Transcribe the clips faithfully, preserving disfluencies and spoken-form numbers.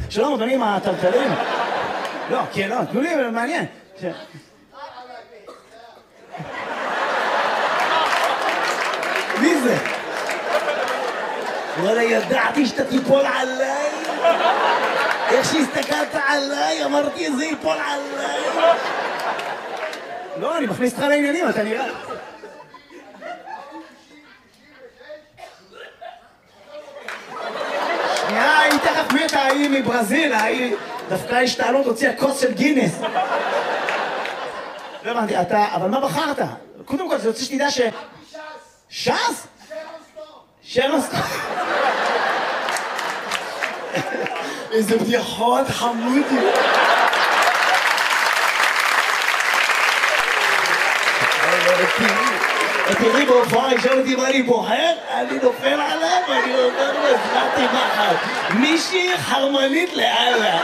שלום, אדוני, עם הטלטלים. לא, כן, לא, תנו לי, מעניין. מי זה? וואלה, ידעתי שאתה תיפול עליי. איך שהסתכלת עליי, אמרתי, זה ייפול עליי. לא, אני מכניס אותך לעניינים, אתה נראה. שנייה, היא תכף מתה, היא מברזיל, היא דווקא השתעלות הוציאה כוס של גינס. לא הבנתי, אתה, אבל מה בחרת? קודם כל, זה רוצה שתדע ש... ש"ס? שרון סטום. איזה בדיחות חמודי. תראי בהופעה, ישאל אותי מה אני בוחר, אני נופל עליו ואני אומר לו, הזלעתי מחר. מישהי חרמנית לאללה.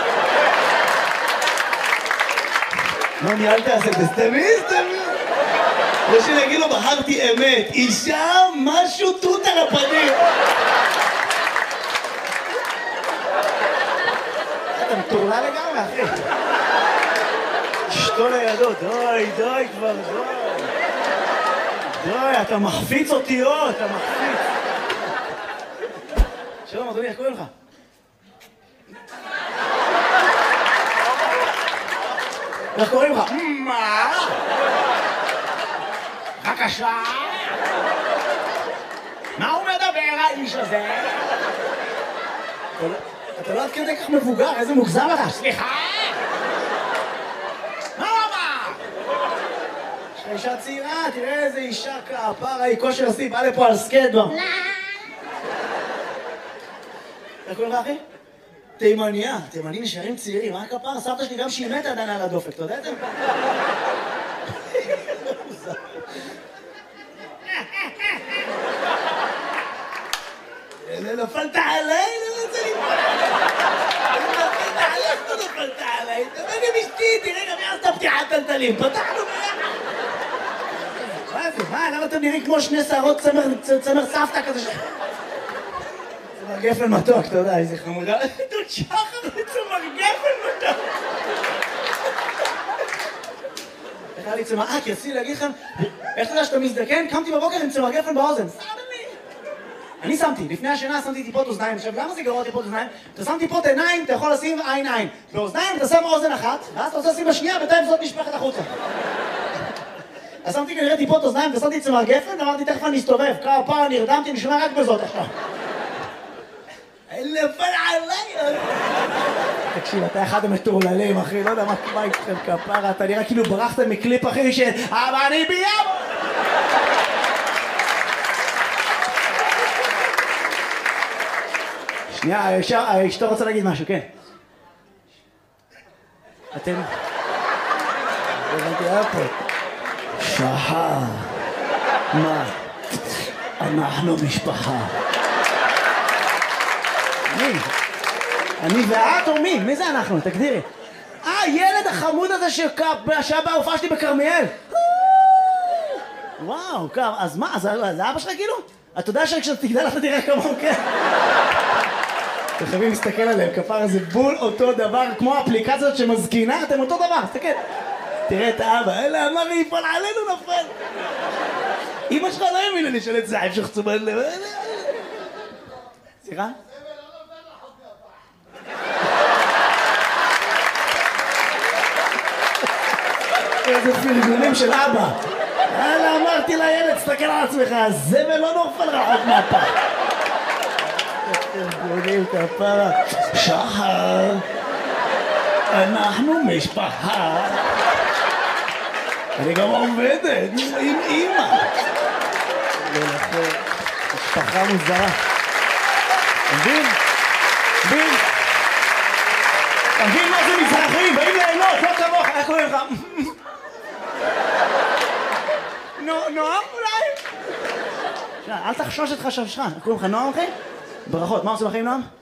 לא ניהלת על זה, סתמי, סתמי. כמו שאני אגיד לו, בחרתי אמת, אישה, משהו תות על הפנים. אתה מטורלה לגמרי, אחי. אשתו לידו, די, די כבר, די. די, אתה מחפיץ אותיות, אתה מחפיץ. שלום, אדוני, איך קוראים לך? איך קוראים לך? מה? בבקשה? מה הוא מדבר, האיש הזה? אתה לא עד כדי כך מבוגר, איזה מוגזם לך? סליחה? מה הוא אמר? יש לך אישה צעירה, תראה איזה אישה כפרה, היא כושר עשי, בא לפה על סקייטבורד. איך קוראים לך, אחי? תימניה, תימנים נשארים צעירים, מה הכפרה? סבתא שלי גם שהיא מתה עדיין על הדופק, אתה יודע את זה? נפלת עליי, לא רוצה ליפול עליי. נפלת עליי, לא נפלת עליי. תבני משתי, תראה גם יעשת פתיחת טלטלים. פתחנו ביחד. מה זה? מה? למה אתם נראים כמו שני שערות צמר סבתא כזה ש... צמר גפן מתוק, אתה יודע, איזה חמודה. דוד שחר וצמר גפן מתוק. איך היה לי צמר... אה, כי רציתי להגיד לכם, איך אתה יודע שאתה מזדקן? קמתי בבוקר עם צמר גפן באוזן. אני שמתי, לפני השינה שמתי טיפות אוזניים. עכשיו, למה זה גרוע טיפות אוזניים? אתה שם טיפות עיניים, אתה יכול לשים עין עין. באוזניים אתה שם אוזן אחת, ואז אתה רוצה לשים בשנייה, בינתיים זאת נשפכת החוצה. אז שמתי כנראה טיפות אוזניים, ושמתי צמר גפן, ואמרתי, תכף אני אסתובב. כמה נרדמתי, אני שומע רק בזאת עכשיו. נפל עליי! תקשיב, אתה אחד המטורללים, אחי, לא יודע מה איתכם כפרה, אתה נראה כאילו ברחתם מקליפ, אחי, של אבל אני ביום! שנייה, אשתו רוצה להגיד משהו, כן. אתם... הבנתי, היה פה. שחר. מה? אנחנו משפחה. מי? אני ואת או מי? מי זה אנחנו? תגדירי. אה, ילד החמוד הזה שהיה בהופעה שלי בכרמיאל. וואו, אז מה? זה אבא שלך כאילו? אתה יודע שכשאתה תגדל אתה תראה כמוהו, כן? אתם חייבים להסתכל עליהם, כפרה זה בול אותו דבר, כמו האפליקציות שמזקינה, אתם אותו דבר, תסתכל. תראה את האבא, אלה אמר לי, יפול עלינו נפל. אמא שלך לא האמינה לי של את זעב שחצומן לב. סליחה? איזה פרגונים של אבא. אלה אמרתי לילד, תסתכל על עצמך, הזבל לא נופל רחוק מהפה. פרגונים כפרה. שחר, אנחנו משפחה. אני גם עובדת עם אמא. משפחה מוזרה. מבין? מבין? מבין מה זה מזרחים? באים ליהנות, לא כמוך, איך קוראים לך? נועם אולי? אל תחשוש את חשבשך, איך קוראים לך נועם אחי? ברכות, מה עושים לכם נועם?